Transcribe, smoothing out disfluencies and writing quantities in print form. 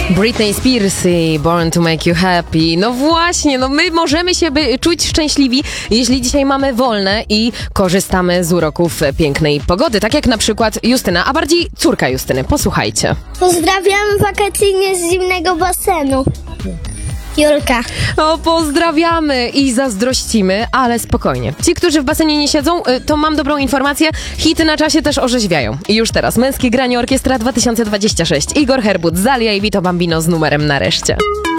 Britney Spears i Born to Make You Happy. No właśnie, no my możemy się czuć szczęśliwi, jeśli dzisiaj mamy wolne i korzystamy z uroków pięknej pogody. Tak jak na przykład Justyna, a bardziej córka Justyny. Posłuchajcie. Pozdrawiam wakacyjnie z zimnego basenu. Julka. O, pozdrawiamy i zazdrościmy, ale spokojnie. Ci, którzy w basenie nie siedzą, to mam dobrą informację, hity na czasie też orzeźwiają. I już teraz Męskie Granie Orkiestra 2026. Igor Herbut, Zalia i Vito Bambino z numerem Nareszcie.